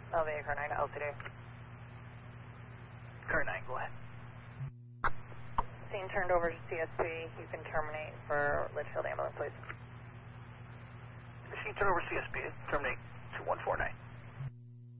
Elevated car 9 to LCD. Car 9, go ahead. Scene turned over to CSP. You can terminate for Litchfield Ambulance, please. Scene turned over to CSP. Terminate to 149.